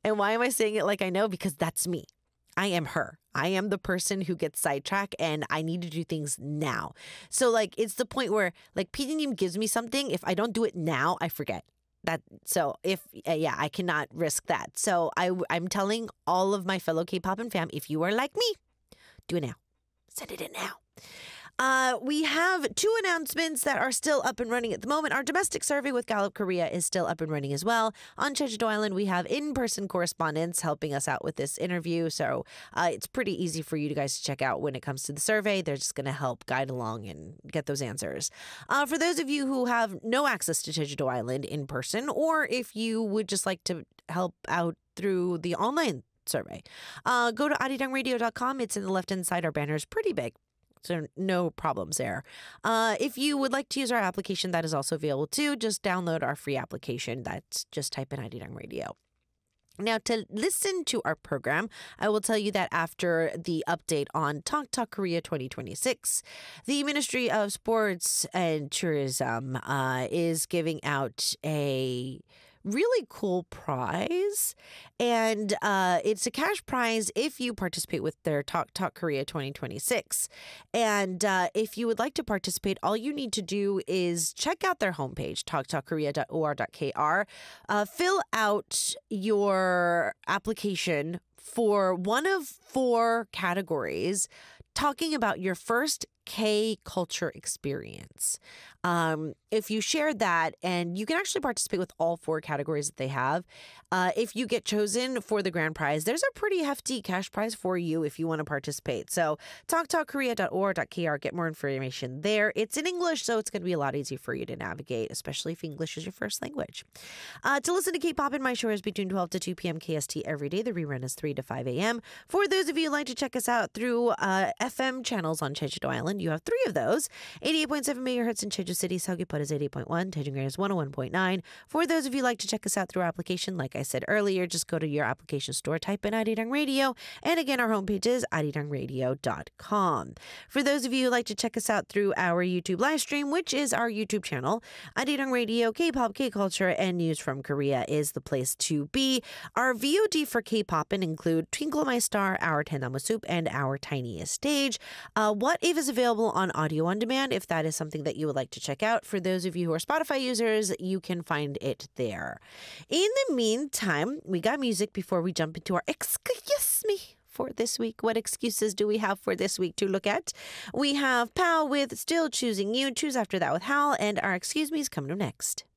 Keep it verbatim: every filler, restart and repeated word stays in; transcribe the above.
And why am I saying it like I know? Because that's me. I am her. I am the person who gets sidetracked and I need to do things now. So like, it's the point where like P D N gives me something. If I don't do it now, I forget that. So if, uh, yeah, I cannot risk that. So I, I'm telling all of my fellow K-pop and fam, if you are like me, do it now. Send it in now. Uh, we have two announcements that are still up and running at the moment. Our domestic survey with Gallup Korea is still up and running as well. On Jeju-do Island, we have in-person correspondents helping us out with this interview. So uh, it's pretty easy for you guys to check out when it comes to the survey. They're just going to help guide along and get those answers. Uh, for those of you who have no access to Jeju-do Island in person, or if you would just like to help out through the online survey, uh, go to arirang radio dot com. It's in the left-hand side. Our banner is pretty big. So no problems there. Uh, if you would like to use our application, that is also available too. Just download our free application. That's just type in Arirang Radio. Now, to listen to our program, I will tell you that after the update on Talk Talk Korea twenty twenty-six, the Ministry of Sports and Tourism uh, is giving out a really cool prize. And uh, it's a cash prize if you participate with their Talk Talk Korea twenty twenty-six. And uh, if you would like to participate, all you need to do is check out their homepage, talk talk korea dot o r dot k r. Uh, fill out your application for one of four categories talking about your first K culture experience. Um, if you share that, and you can actually participate with all four categories that they have, uh, if you get chosen for the grand prize, there's a pretty hefty cash prize for you if you want to participate. So talk talk korea dot o r dot k r, get more information there. It's in English, so it's going to be a lot easier for you to navigate, especially if English is your first language. Uh, to listen to K-pop in my show is between twelve to two p.m. K S T every day. The rerun is three to five a.m. For those of you who'd like to check us out through uh, F M channels on Jeju-do Island, you have three of those. eighty-eight point seven megahertz in Jeju City, Seogwipo is eighty point one, Daejunggang is one oh one point nine. For those of you who like to check us out through our application, like I said earlier, just go to your application store, type in Arirang Radio, and again, our homepage is arirang radio dot com. For those of you who like to check us out through our YouTube live stream, which is our YouTube channel, Arirang Radio, K-pop, K-culture, and news from Korea is the place to be. Our V O D for K-pop include Twinkle My Star, Our Tennamu Soup, and Our Tiniest Stage. Uh, what If is available on audio on demand if that is something that you would like to check out. For those of you who are Spotify users, you can find it there. In the meantime, we got music before we jump into our Excuse Me for this week. What excuses do we have for this week to look at? We have Pal with Still Choosing You, Choose After That with Hal, and our Excuse Me is coming up next.